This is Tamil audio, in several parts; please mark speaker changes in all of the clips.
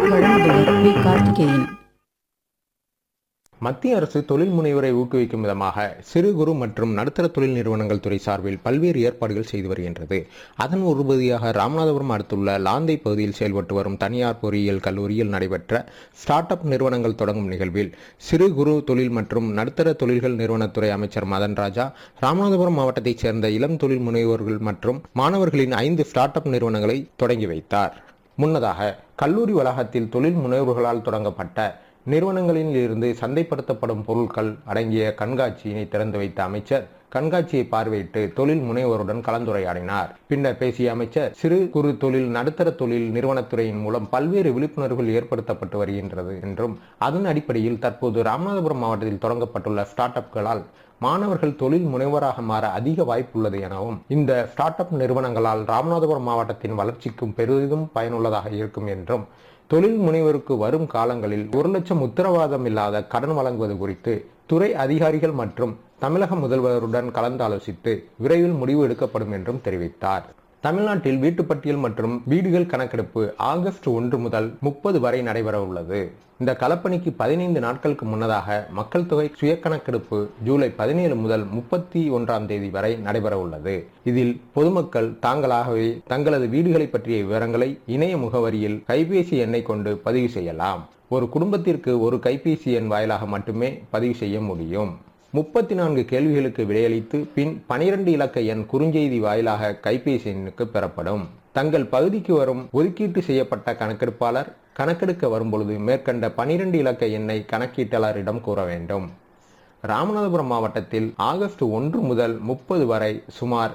Speaker 1: வழங்குபவர் வி. கார்த்திகேயன்.
Speaker 2: மத்திய அரசு தொழில் முனைவரை ஊக்குவிக்கும் விதமாக சிறு குறு மற்றும் நடுத்தர தொழில் நிறுவனங்கள் துறை சார்பில் பல்வேறு ஏற்பாடுகள் செய்து வருகின்றது. அதன் ஒரு பகுதியாக ராமநாதபுரம் அடுத்துள்ள லாந்தை பகுதியில் செயல்பட்டு வரும் தனியார் பொறியியல் கல்லூரியில் நடைபெற்ற ஸ்டார்ட் அப் நிறுவனங்கள் தொடங்கும் நிகழ்வில் சிறு குறு தொழில் மற்றும் நடுத்தர தொழில்கள் நிறுவனத்துறை அமைச்சர் மதன் ராஜா ராமநாதபுரம் மாவட்டத்தைச் சேர்ந்த இளம் தொழில் முனைவோர்கள் மற்றும் மாணவர்களின் 5 ஸ்டார்ட் அப் நிறுவனங்களை தொடங்கி வைத்தார். முன்னதாக கல்லூரி வளாகத்தில் தொழில் முனைவோர்களால் தொடங்கப்பட்ட நிறுவனங்களில் இருந்து சந்தைப்படுத்தப்படும் பொருட்கள் அடங்கிய கண்காட்சியினை திறந்து வைத்த அமைச்சர் கண்காட்சியை பார்வையிட்டு தொழில் முனைவோருடன் கலந்துரையாடினார். பின்னர் பேசிய அமைச்சர் சிறு குறு தொழில் நடுத்தர தொழில் நிறுவனத்துறையின் மூலம் பல்வேறு விழிப்புணர்வுகள் ஏற்படுத்தப்பட்டு வருகின்றது என்றும் அதன் அடிப்படையில் தற்போது ராமநாதபுரம் மாவட்டத்தில் தொடங்கப்பட்டுள்ள ஸ்டார்ட் அப்களால் மாணவர்கள் தொழில் முனைவராக மாற அதிக வாய்ப்புள்ளது எனவும் இந்த ஸ்டார்ட் அப் நிறுவனங்களால் ராமநாதபுரம் மாவட்டத்தின் வளர்ச்சிக்கும் பெரிதும் பயனுள்ளதாக இருக்கும் என்றும் தொழில் முனைவருக்கு வரும் காலங்களில் 1 லட்சம் உத்தரவாதம் இல்லாத கடன் வழங்குவது குறித்து துறை அதிகாரிகள் மற்றும் தமிழக முதல்வருடன் கலந்தாலோசித்து விரைவில் முடிவு எடுக்கப்படும் என்றும் தெரிவித்தார். தமிழ்நாட்டில் வீட்டுப்பட்டியல் மற்றும் வீடுகள் கணக்கெடுப்பு ஆகஸ்ட் 1 முதல் 30 வரை நடைபெற உள்ளது. இந்த களப்பணிக்கு 15 நாட்களுக்கு முன்னதாக மக்கள் தொகை சுய கணக்கெடுப்பு ஜூலை 17 முதல் 31ஆம் தேதி வரை நடைபெற உள்ளது. இதில் பொதுமக்கள் தாங்களாகவே தங்களது வீடுகளை பற்றிய விவரங்களை இணைய முகவரியில் கைபேசி எண்ணை கொண்டு பதிவு செய்யலாம். ஒரு குடும்பத்திற்கு ஒரு கைபேசி எண் வாயிலாக மட்டுமே பதிவு செய்ய முடியும். 34 கேள்விகளுக்கு விடையளித்து பின் 12 இலக்க எண் குறுஞ்செய்தி வாயிலாக கைபேசி எண்ணுக்கு பெறப்படும். தங்கள் பகுதிக்கு வரும் ஒதுக்கீட்டு செய்யப்பட்ட கணக்கெடுப்பாளர் கணக்கெடுக்க வரும்பொழுது மேற்கண்ட 12 இலக்க எண்ணை கணக்கீட்டாளரிடம் கூற வேண்டும். ராமநாதபுரம் மாவட்டத்தில் ஆகஸ்ட் 1 முதல் 30 வரை சுமார்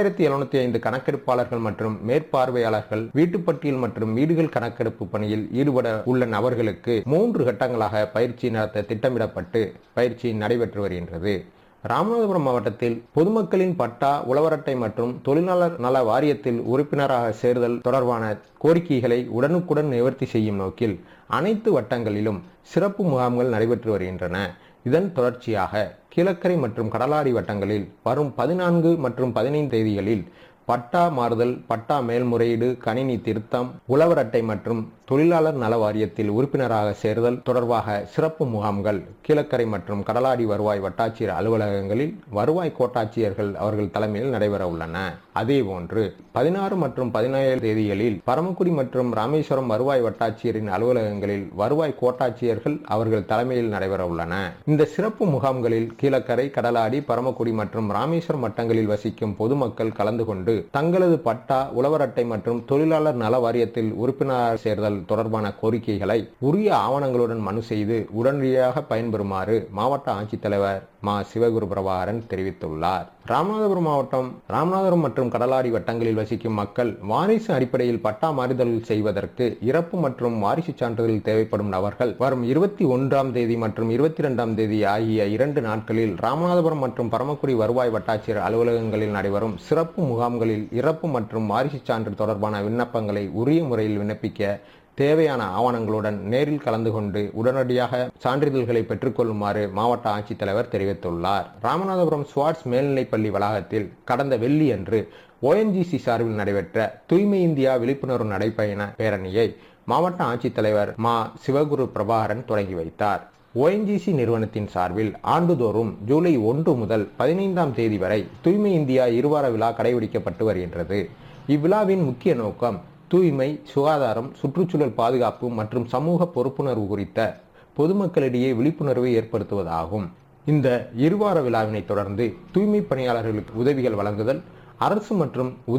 Speaker 2: 2705 கணக்கெடுப்பாளர்கள் மற்றும் மேற்பார்வையாளர்கள் வீட்டுப்பட்டியல் மற்றும் வீடுகள் கணக்கெடுப்பு பணியில் ஈடுபட உள்ள நபர்களுக்கு 3 கட்டங்களாக பயிற்சி நடத்த திட்டமிடப்பட்டு பயிற்சி நடைபெற்று வருகின்றது. ராமநாதபுரம் மாவட்டத்தில் பொதுமக்களின் பட்டா, உழவர் அட்டை மற்றும் தொழிலாளர் நல வாரியத்தில் உறுப்பினராக சேர்தல் தொடர்பான கோரிக்கைகளை உடனுக்குடன் நிவர்த்தி செய்யும் நோக்கில் அனைத்து வட்டங்களிலும் சிறப்பு முகாம்கள் நடைபெற்று வருகின்றன. இதன் தொடர்ச்சியாக கீழக்கரை மற்றும் கடலாடி வட்டங்களில் வரும் 14 மற்றும் 15 தேதிகளில் பட்டா மாறுதல், பட்டா மேல்முறையீடு, கணினி திருத்தம், உழவர் அட்டை மற்றும் தொழிலாளர் நல வாரியத்தில் உறுப்பினராக சேர்தல் தொடர்பாக சிறப்பு முகாம்கள் கீழக்கரை மற்றும் கடலாடி வருவாய் வட்டாட்சியர் அலுவலகங்களில் வருவாய் கோட்டாட்சியர்கள் அவர்கள் தலைமையில் நடைபெற உள்ளன. அதேபோன்று 16 மற்றும் 17 தேதிகளில் பரமக்குடி மற்றும் ராமேஸ்வரம் வருவாய் வட்டாட்சியரின் அலுவலகங்களில் வருவாய் கோட்டாட்சியர்கள் அவர்கள் தலைமையில் நடைபெற உள்ளன. இந்த சிறப்பு முகாம்களில் கீழக்கரை, கடலாடி, பரமக்குடி மற்றும் ராமேஸ்வரம் வட்டங்களில் வசிக்கும் பொதுமக்கள் கலந்து கொண்டு தங்களது பட்டா, உழவர் அட்டை மற்றும் தொழிலாளர் நல வாரியத்தில் உறுப்பினராக சேர்தல் தொடர்பான கோரிக்கைகளை உரிய ஆவணங்களுடன் மனு செய்து உடனடியாக பயன்பெறுமாறு மாவட்ட ஆட்சித்தலைவர் மா. சிவகுரு பிரபாகரன் தெரிவித்துள்ளார். ராமநாதபுரம் மாவட்டம் ராமநாதபுரம் மற்றும் கடலாடி வட்டங்களில் வசிக்கும் மக்கள் வாரிசு அடிப்படையில் பட்டா மாறுதல் செய்வதற்கு இறப்பு மற்றும் வாரிசு சான்றிதழ் தேவைப்படும் நபர்கள் வரும் 21ஆம் தேதி மற்றும் 22ஆம் தேதி ஆகிய 2 நாட்களில் ராமநாதபுரம் மற்றும் பரமக்குடி வருவாய் வட்டாட்சியர் அலுவலகங்களில் நடைபெறும் சிறப்பு முகாம்களில் இறப்பு மற்றும் வாரிசு சான்று தொடர்பான விண்ணப்பங்களை உரிய முறையில் விண்ணப்பிக்க தேவையான ஆவணங்களுடன் நேரில் கலந்து கொண்டு உடனடியாக சான்றிதழ்களை பெற்றுக்கொள்ளுமாறு மாவட்ட ஆட்சித்தலைவர் தெரிவித்துள்ளார். ராமநாதபுரம் ஸ்வாட்ஸ் மேல்நிலைப்பள்ளி வளாகத்தில் கடந்த வெள்ளி அன்று ONGC சார்பில் நடைபெற்ற தூய்மை இந்தியா விழிப்புணர்வு நடைபயண பேரணியை மாவட்ட ஆட்சித்தலைவர் மா. சிவகுரு பிரபாகரன் தொடங்கி வைத்தார். ONGC நிறுவனத்தின் சார்பில் ஆண்டுதோறும் ஜூலை 1 முதல் 15ஆம் தேதி வரை தூய்மை இந்தியா இருவார விழா கடைபிடிக்கப்பட்டு வருகின்றது. இவ்விழாவின் முக்கிய நோக்கம் தூய்மை, சுகாதாரம், சுற்றுச்சூழல் பாதுகாப்பு மற்றும் சமூக பொறுப்புணர்வு குறித்த பொதுமக்களிடையே விழிப்புணர்வை ஏற்படுத்துவதாகும். இந்த இருவார விழாவினை தொடர்ந்து தூய்மை பணியாளர்களுக்கு உதவிகள் வழங்குதல், அரசு மற்றும்